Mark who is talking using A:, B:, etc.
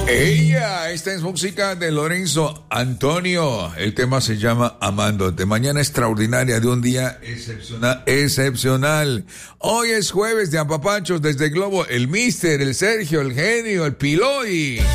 A: Esta es música de Lorenzo Antonio. El tema se llama Amándote. Mañana extraordinaria de un día excepcional. Hoy es jueves de apapachos desde Globo. El Mister, el Sergio, el Genio, el Piloy.